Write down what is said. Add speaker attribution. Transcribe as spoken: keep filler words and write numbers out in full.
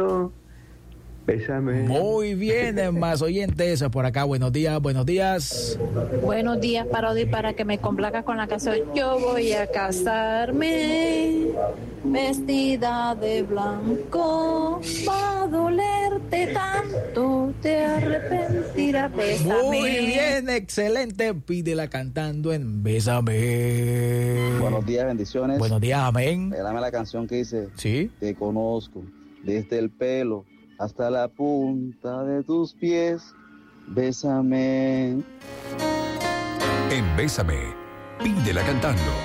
Speaker 1: beso, bésame.
Speaker 2: Muy bien, más oyentes por acá. Buenos días, buenos días.
Speaker 3: Buenos días, Parodi, para que me complazcas con la canción. Yo voy a casarme vestida de blanco, va a dolerte tanto, te arrepentirás. Bésame.
Speaker 2: Muy bien, excelente. Pídela cantando en Bésame.
Speaker 4: Buenos días, bendiciones.
Speaker 2: Buenos días, amén.
Speaker 4: Regálame la canción que dice:
Speaker 2: Sí.
Speaker 4: Te conozco desde el pelo hasta la punta de tus pies. Bésame.
Speaker 5: En Bésame, pídela cantando.